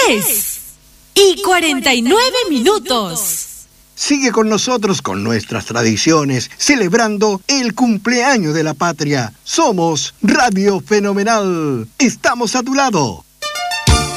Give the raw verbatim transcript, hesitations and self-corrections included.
diez y cuarenta y nueve minutos. Sigue con nosotros con nuestras tradiciones, celebrando el cumpleaños de la patria. Somos Radio Fenomenal. Estamos a tu lado.